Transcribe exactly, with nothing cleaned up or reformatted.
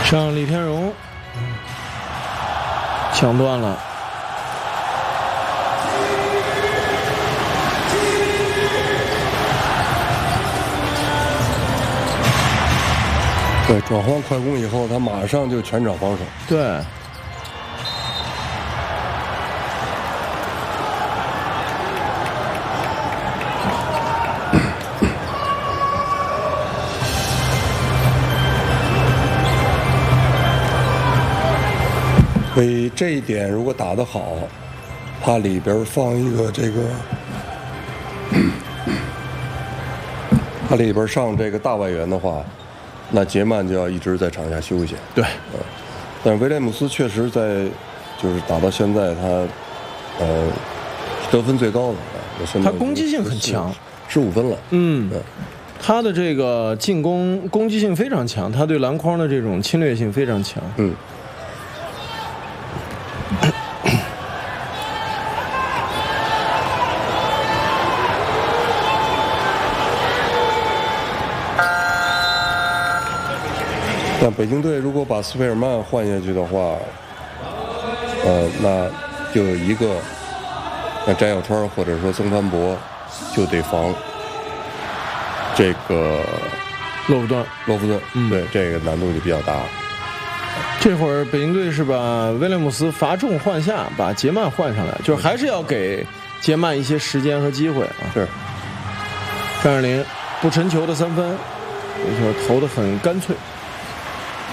上李天荣，抢断了。 对，转换快攻以后，他马上就全场防守。 对。 所以这一点如果打得好，他里边放一个这个，他里边上这个大外援的话，那杰曼就要一直在场下休息。 对， 呃，但是威廉姆斯确实在，就是打到现在他，呃，得分最高的，现在他攻击性很强， 十五分了。 嗯，他的这个进攻攻击性非常强，他对篮筐的这种侵略性非常强。 嗯。但北京队如果把斯佩尔曼换下去的话，呃，那就有一个，那翟小川或者说曾凡博就得防这个洛夫顿。 洛夫顿， 嗯， 对，这个难度就比较大。 这会儿北京队是把威廉姆斯罚中换下，把杰曼换上来，就是还是要给杰曼一些时间和机会啊。 是。 张二林不沉球的三分，这球投得很干脆。